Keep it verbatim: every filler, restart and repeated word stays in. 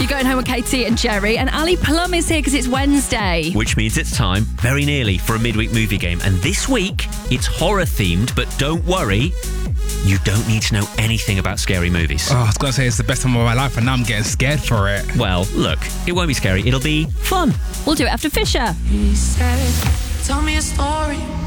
You're going home with Katie and Jerry, and Ali Plum is here because it's Wednesday. Which means it's time, very nearly, for a midweek movie game. And this week, it's horror-themed, but don't worry, you don't need to know anything about scary movies. Oh, I was going to say it's the best time of my life, and now I'm getting scared for it. Well, look, it won't be scary. It'll be fun. We'll do it after Fisher. He said, tell me a story